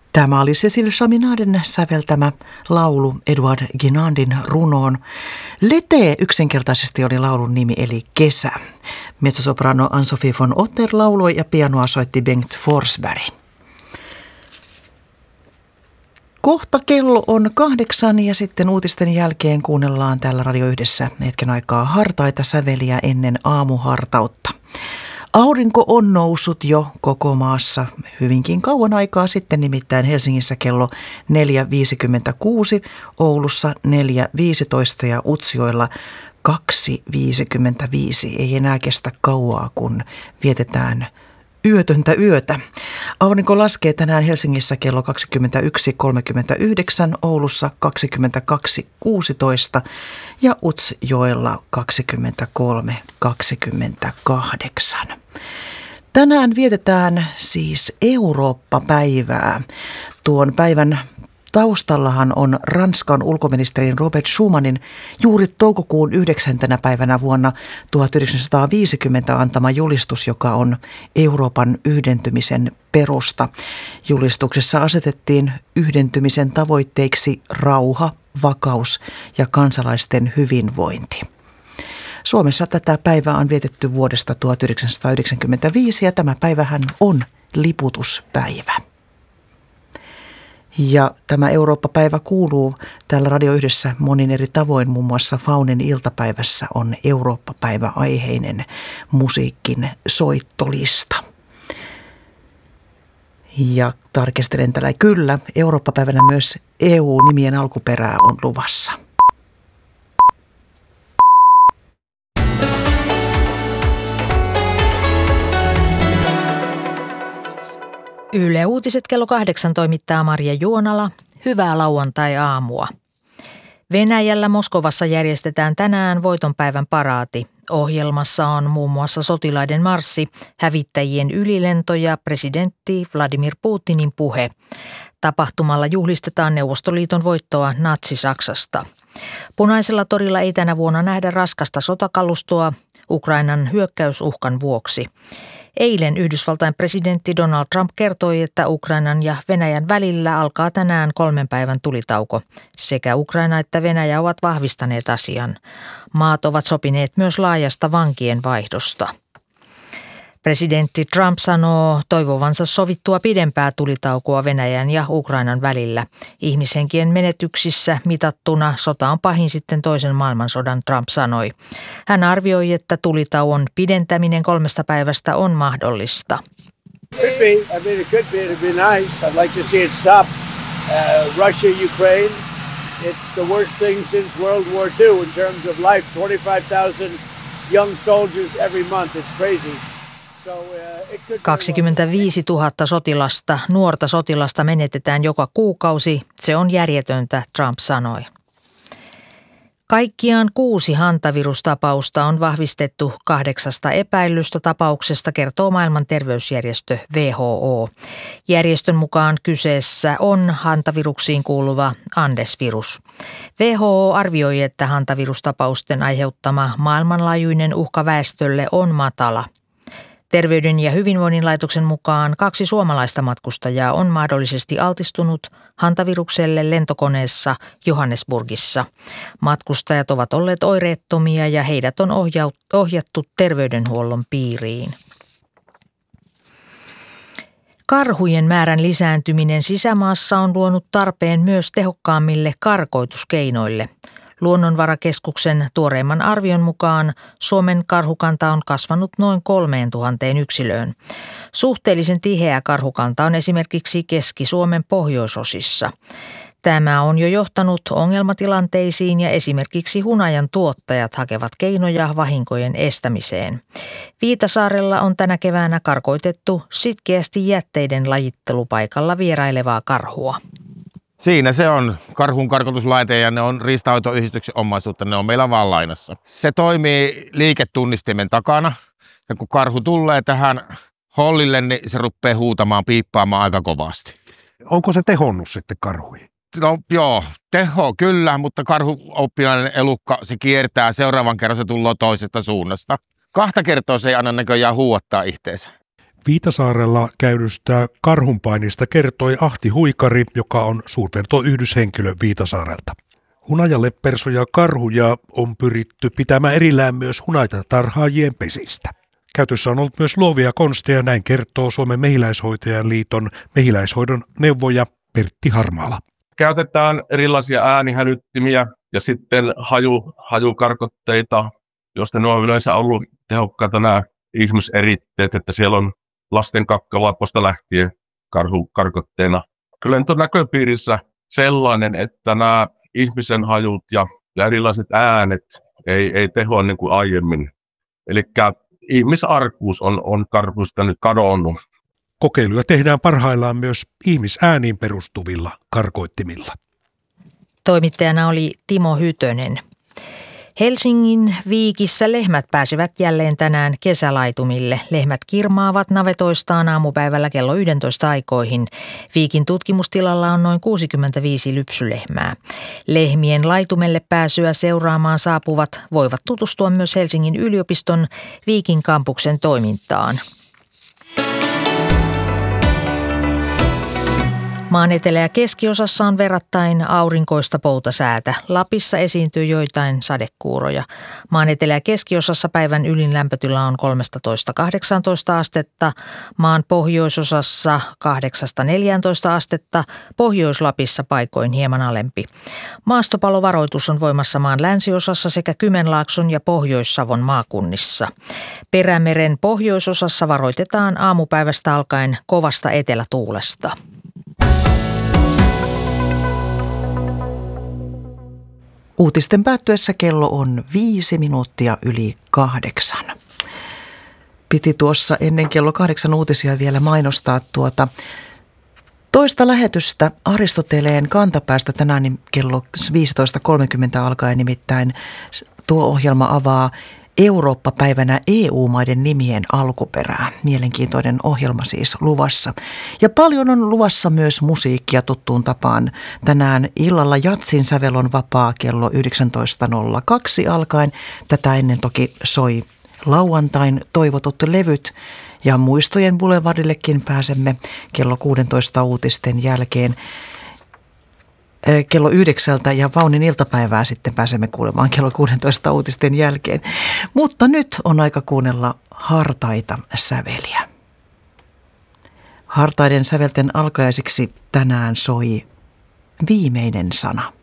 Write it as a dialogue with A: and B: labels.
A: Tämä oli Cécile Chaminaden säveltämä laulu Edouard Guinandin runoon. Lete yksinkertaisesti oli laulun nimi eli Kesä. Mezzosoprano Ann-Sofie von Otter lauloi ja pianoa soitti Bengt Forsberg. Kohta kello on 8 ja sitten uutisten jälkeen kuunnellaan täällä Radio Yhdessä hetken aikaa hartaita säveliä ennen aamuhartautta. Aurinko on noussut jo koko maassa hyvinkin kauan aikaa sitten, nimittäin Helsingissä kello 4.56, Oulussa 4.15 ja Utsjoella 2.55. Ei enää kestä kauaa, kun vietetään yötöntä yötä. Aurinko laskee tänään Helsingissä kello 21.39, Oulussa 22.16 ja Utsjoella 23.28. Tänään vietetään siis Eurooppa-päivää. Tuon päivän taustallahan on Ranskan ulkoministerin Robert Schumanin juuri toukokuun 9. päivänä vuonna 1950 antama julistus, joka on Euroopan yhdentymisen perusta. Julistuksessa asetettiin yhdentymisen tavoitteiksi rauha, vakaus ja kansalaisten hyvinvointi. Suomessa tätä päivää on vietetty vuodesta 1995 ja tämä päivähän on liputuspäivä. Ja tämä Eurooppa-päivä kuuluu täällä Radio Yhdessä monin eri tavoin. Muun muassa Faunin iltapäivässä on Eurooppa-päivä-aiheinen musiikin soittolista. Ja tarkistelen tällä kyllä, Eurooppa-päivänä myös EU-nimien alkuperää on luvassa.
B: Yle Uutiset kello 8 toimittaa Marja Juonala. Hyvää lauantai-aamua. Venäjällä Moskovassa järjestetään tänään voitonpäivän paraati. Ohjelmassa on muun muassa sotilaiden marssi, hävittäjien ylilento ja presidentti Vladimir Putinin puhe. Tapahtumalla juhlistetaan Neuvostoliiton voittoa Natsi-Saksasta. Punaisella torilla ei tänä vuonna nähdä raskasta sotakalustoa Ukrainan hyökkäysuhkan vuoksi. Eilen Yhdysvaltain presidentti Donald Trump kertoi, että Ukrainan ja Venäjän välillä alkaa tänään 3 päivän tulitauko. Sekä Ukraina että Venäjä ovat vahvistaneet asian. Maat ovat sopineet myös laajasta vankien vaihdosta. Presidentti Trump sanoo toivovansa sovittua pidempää tulitaukoa Venäjän ja Ukrainan välillä. Ihmishenkien menetyksissä mitattuna sota on pahin sitten toisen maailmansodan, Trump sanoi. Hän arvioi, että tulitauon pidentäminen 3 päivästä on mahdollista.
C: Russia-Ukraine. It's the worst thing since World War II in terms of life. 25,000 young soldiers every month. It's crazy.
B: 25 000 sotilasta, nuorta sotilasta menetetään joka kuukausi. Se on järjetöntä, Trump sanoi. Kaikkiaan 6 hantavirustapausta on vahvistettu 8 epäillystä tapauksesta, kertoo maailman terveysjärjestö WHO. Järjestön mukaan kyseessä on hantaviruksiin kuuluva Andes-virus. WHO arvioi, että hantavirustapausten aiheuttama maailmanlaajuinen uhka väestölle on matala. Terveyden ja hyvinvoinnin laitoksen mukaan 2 suomalaista matkustajaa on mahdollisesti altistunut hantavirukselle lentokoneessa Johannesburgissa. Matkustajat ovat olleet oireettomia ja heidät on ohjattu terveydenhuollon piiriin. Karhujen määrän lisääntyminen sisämaassa on luonut tarpeen myös tehokkaammille karkoituskeinoille. Luonnonvarakeskuksen tuoreimman arvion mukaan Suomen karhukanta on kasvanut noin 3000 yksilöön. Suhteellisen tiheä karhukanta on esimerkiksi Keski-Suomen pohjoisosissa. Tämä on jo johtanut ongelmatilanteisiin ja esimerkiksi hunajan tuottajat hakevat keinoja vahinkojen estämiseen. Viitasaarella on tänä keväänä karkoitettu sitkeästi jätteiden lajittelupaikalla vierailevaa karhua.
D: Siinä se on karhun karkotuslaite ja ne on riistanhoitoyhdistyksen omaisuutta, ne on meillä vaan lainassa. Se toimii liiketunnistimen takana ja kun karhu tulee tähän hollille, niin se rupeaa huutamaan, piippaamaan aika kovasti.
E: Onko se tehonnut sitten karhuihin?
D: No joo, teho kyllä, mutta karhuoppilainen elukka, se kiertää, seuraavan kerran se tulee toisesta suunnasta. 2 kertaa se ei anna näköjään huuattaa itteensä.
E: Viitasaarella käydystä karhunpainista kertoi Ahti Huikari, joka on suurpetoyhdyshenkilö Viitasaarelta. Hunajaleppersoja ja karhuja on pyritty pitämään erillään myös hunajatarhaajien pesistä. Käytössä on ollut myös luovia konsteja, näin kertoo Suomen mehiläishoitajan liiton mehiläishoidon neuvoja Pertti Harmaala.
F: Käytetään erilaisia äänihälyttimiä ja sitten hajukarkotteita, joista ne on yleensä ollut tehokkaita nämä ihmiseritteet, että siellä on lasten kakkalaaposta lähtien karhukarkotteena. Kyllä nyt on näköpiirissä sellainen, että nämä ihmisen hajut ja erilaiset äänet ei tehoa niin kuin aiemmin. Eli ihmisarkuus on karhuista nyt kadonnut.
E: Kokeiluja tehdään parhaillaan myös ihmisääniin perustuvilla karkoittimilla.
B: Toimittajana oli Timo Hytönen. Helsingin Viikissä lehmät pääsivät jälleen tänään kesälaitumille. Lehmät kirmaavat navetoistaan aamupäivällä kello 11 aikoihin. Viikin tutkimustilalla on noin 65 lypsylehmää. Lehmien laitumelle pääsyä seuraamaan saapuvat voivat tutustua myös Helsingin yliopiston Viikin kampuksen toimintaan. Maan etelä- ja keskiosassa on verrattain aurinkoista poutasäätä. Lapissa esiintyy joitain sadekuuroja. Maan etelä- ja keskiosassa päivän ylin lämpötila on 13–18 astetta. Maan pohjoisosassa 8–14 astetta. Pohjois-Lapissa paikoin hieman alempi. Maastopalovaroitus on voimassa maan länsiosassa sekä Kymenlaakson ja Pohjois-Savon maakunnissa. Perämeren pohjoisosassa varoitetaan aamupäivästä alkaen kovasta etelätuulesta.
A: Uutisten päättyessä kello on 8:05. Piti tuossa ennen kello 8 uutisia vielä mainostaa toista lähetystä Aristoteleen kantapäästä tänään kello 15:30 alkaen, nimittäin tuo ohjelma avaa Eurooppa-päivänä EU-maiden nimien alkuperää. Mielenkiintoinen ohjelma siis luvassa. Ja paljon on luvassa myös musiikkia tuttuun tapaan. Tänään illalla Jatsin sävel on vapaa kello 19:02 alkaen. Tätä ennen toki soi lauantain toivotut levyt. Ja muistojen boulevardillekin pääsemme kello 16 uutisten jälkeen. Kello 9 ja Vaunin iltapäivää sitten pääsemme kuulemaan kello 16 uutisten jälkeen. Mutta nyt on aika kuunnella hartaita säveliä. Hartaiden sävelten alkajaisiksi tänään soi Viimeinen sana.